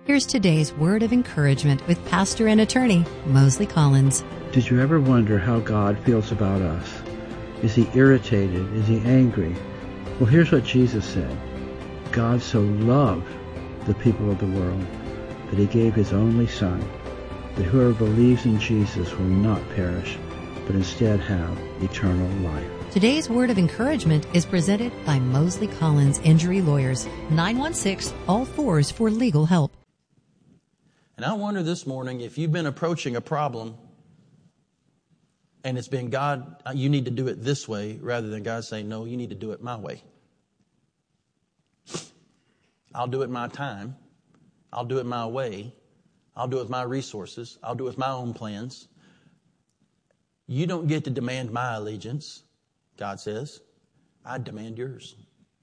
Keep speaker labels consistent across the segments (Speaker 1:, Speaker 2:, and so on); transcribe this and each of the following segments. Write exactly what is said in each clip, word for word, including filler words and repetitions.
Speaker 1: Here's today's word of encouragement with pastor and attorney Mosley Collins.
Speaker 2: Did you ever wonder how God feels about us? Is he irritated? Is he angry? Well, here's what Jesus said. God so loved the people of the world that he gave his only Son, that whoever believes in Jesus will not perish, but instead have eternal life.
Speaker 1: Today's word of encouragement is presented by Mosley Collins Injury Lawyers, nine one six, all fours for legal help.
Speaker 3: And I wonder this morning if you've been approaching a problem and it's been, God, you need to do it this way, rather than God saying, no, you need to do it my way. I'll do it my time. I'll do it my way. I'll do it with my resources. I'll do it with my own plans. You don't get to demand my allegiance, God says. I demand yours.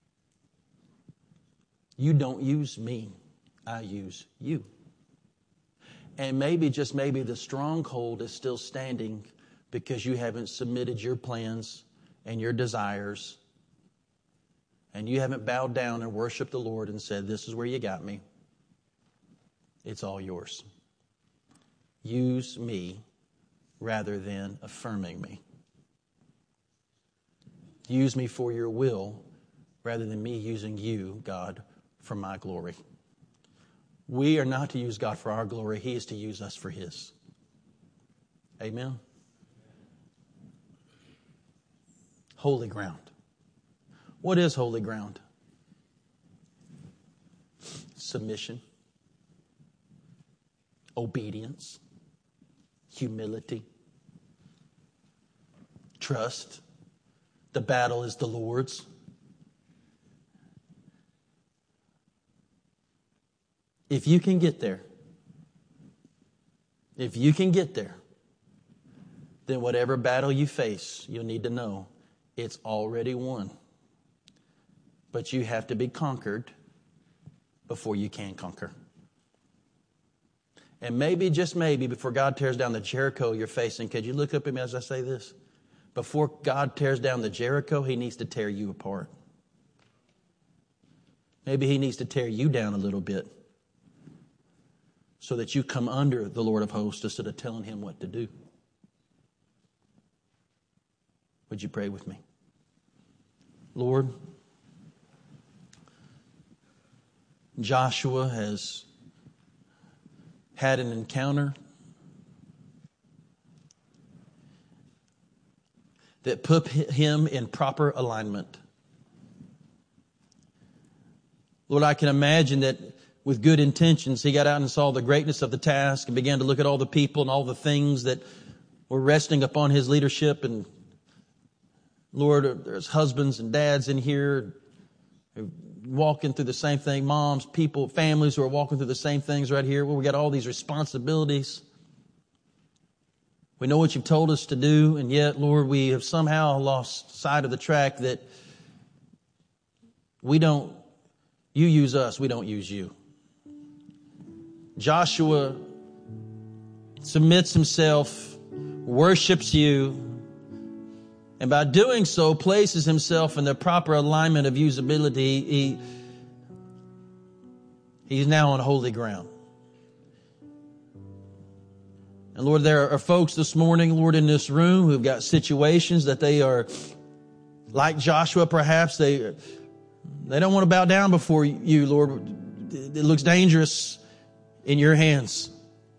Speaker 3: You don't use me. I use you. And maybe, just maybe, the stronghold is still standing because you haven't submitted your plans and your desires, and you haven't bowed down and worshiped the Lord and said, this is where you got me. It's all yours. Use me rather than affirming me. Use me for your will rather than me using you, God, for my glory. We are not to use God for our glory. He is to use us for His. Amen. Holy ground. What is holy ground? Submission, obedience, humility, trust. The battle is the Lord's. If you can get there, if you can get there, then whatever battle you face, you'll need to know it's already won. But you have to be conquered before you can conquer. And maybe, just maybe, before God tears down the Jericho you're facing, could you look up at me as I say this? Before God tears down the Jericho, He needs to tear you apart. Maybe He needs to tear you down a little bit so that you come under the Lord of hosts instead of telling Him what to do. Would you pray with me? Lord, Joshua has had an encounter that put him in proper alignment. Lord, I can imagine that with good intentions, he got out and saw the greatness of the task and began to look at all the people and all the things that were resting upon his leadership. And Lord, there's husbands and dads in here walking through the same thing, moms, people, families who are walking through the same things right here. Where we got all these responsibilities. We know what you've told us to do, and yet, Lord, we have somehow lost sight of the track that we don't, you use us, we don't use you. Joshua submits himself, worships you, and by doing so, places himself in the proper alignment of usability. He, he's now on holy ground. And Lord, there are folks this morning, Lord, in this room who've got situations that they are, like Joshua perhaps, they, they don't want to bow down before you, Lord. It looks dangerous in your hands.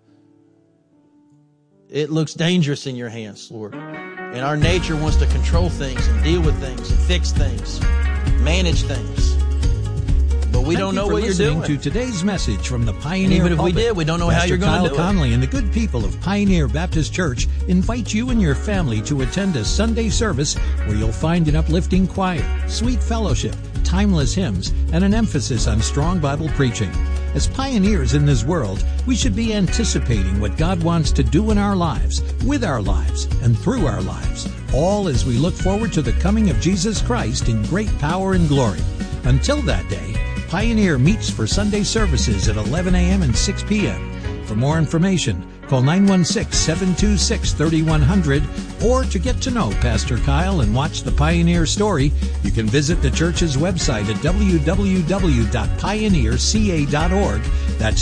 Speaker 3: It looks dangerous in your hands, Lord. And our nature wants to control things and deal with things and fix things, manage things. But we
Speaker 4: Thank
Speaker 3: don't know
Speaker 4: you
Speaker 3: what you're doing.
Speaker 4: To today's message from the Pioneer
Speaker 3: and even if
Speaker 4: Pulpit.
Speaker 3: we did, we don't know
Speaker 4: Pastor
Speaker 3: how you're going
Speaker 4: Kyle
Speaker 3: to do
Speaker 4: Conley
Speaker 3: it.
Speaker 4: and the good people of Pioneer Baptist Church invite you and your family to attend a Sunday service where you'll find an uplifting choir, sweet fellowship, timeless hymns, and an emphasis on strong Bible preaching. As pioneers in this world, we should be anticipating what God wants to do in our lives, with our lives, and through our lives, all as we look forward to the coming of Jesus Christ in great power and glory. Until that day, Pioneer meets for Sunday services at eleven a.m. and six p.m. For more information, call nine one six, seven two six, three one zero zero, or to get to know Pastor Kyle and watch the Pioneer story, you can visit the church's website at w w w dot pioneer c a dot org. That's